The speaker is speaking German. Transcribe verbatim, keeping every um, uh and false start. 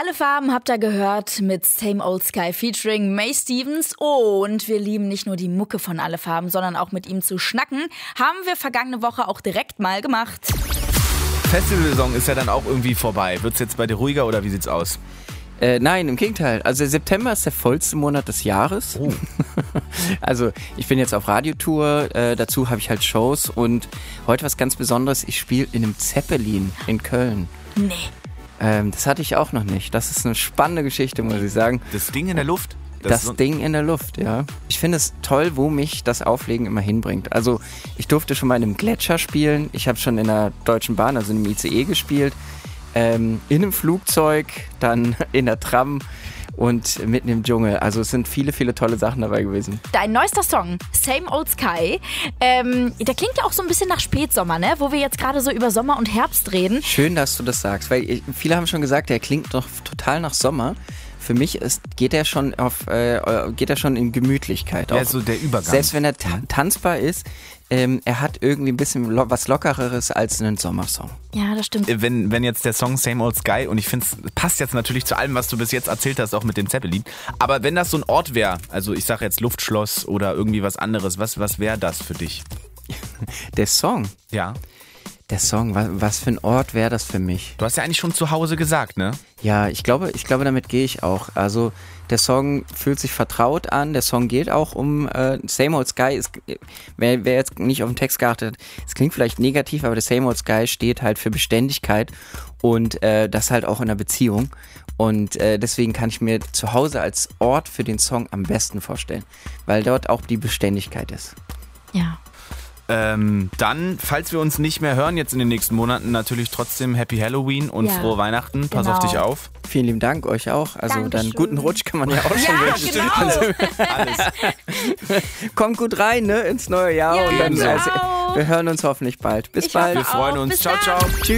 Alle Farben habt ihr gehört mit Same Old Sky featuring May Stevens. Und wir lieben nicht nur die Mucke von Alle Farben, sondern auch mit ihm zu schnacken. Haben wir vergangene Woche auch direkt mal gemacht. Festivalsaison ist ja dann auch irgendwie vorbei. Wird's jetzt bei dir ruhiger oder wie sieht's aus? Äh, nein, im Gegenteil. Also der September ist der vollste Monat des Jahres. Oh. Also ich bin jetzt auf Radiotour, äh, dazu habe ich halt Shows und heute was ganz Besonderes, ich spiele in einem Zeppelin in Köln. Nee. Ähm, das hatte ich auch noch nicht. Das ist eine spannende Geschichte, muss ich sagen. Das Ding in der Luft? Das, so Ding in der Luft, ja. Ich finde es toll, wo mich das Auflegen immer hinbringt. Also ich durfte schon mal in einem Gletscher spielen. Ich habe schon in der Deutschen Bahn, also in einem I C E gespielt. Ähm, in einem Flugzeug, dann in der Tram und mitten im Dschungel. Also es sind viele, viele tolle Sachen dabei gewesen. Dein neuester Song, Same Old Sky, ähm, der klingt ja auch so ein bisschen nach Spätsommer, ne? Wo wir jetzt gerade so über Sommer und Herbst reden. Schön, dass du das sagst, weil ich, viele haben schon gesagt, der klingt doch total nach Sommer. Für mich ist, geht er schon auf, äh, geht er schon in Gemütlichkeit. Ja, auch. So der Übergang. Selbst wenn er ta- tanzbar ist, ähm, er hat irgendwie ein bisschen lo- was Lockereres als einen Sommersong. Ja, das stimmt. Wenn, wenn jetzt der Song Same Old Sky, und ich finde es passt jetzt natürlich zu allem, was du bis jetzt erzählt hast, auch mit dem Zeppelin, aber wenn das so ein Ort wäre, also ich sage jetzt Luftschloss oder irgendwie was anderes, was, was wäre das für dich? Der Song, Ja. der Song, was, was für ein Ort wäre das für mich? Du hast ja eigentlich schon zu Hause gesagt, ne? Ja, ich glaube, ich glaube, damit gehe ich auch. Also der Song fühlt sich vertraut an. Der Song geht auch um äh, Same Old Sky. Ist, wer, wer jetzt nicht auf den Text geachtet hat, es klingt vielleicht negativ, aber der Same Old Sky steht halt für Beständigkeit und äh, das halt auch in einer Beziehung. Und äh, deswegen kann ich mir zu Hause als Ort für den Song am besten vorstellen, weil dort auch die Beständigkeit ist. Ja. Ähm, dann, falls wir uns nicht mehr hören jetzt in den nächsten Monaten, natürlich trotzdem Happy Halloween und Ja, frohe Weihnachten. Pass genau. auf dich auf. Vielen lieben Dank euch auch. Also Dankeschön. dann guten Rutsch kann man ja auch schon Ja, wünschen. genau. Also, Alles. kommt gut rein, ne, ins neue Jahr Ja, und dann ciao. also, wir hören uns hoffentlich bald. Bis Ich bald. hoffe Wir freuen auch. uns. Bis Ciao, dann. ciao. Tschüss.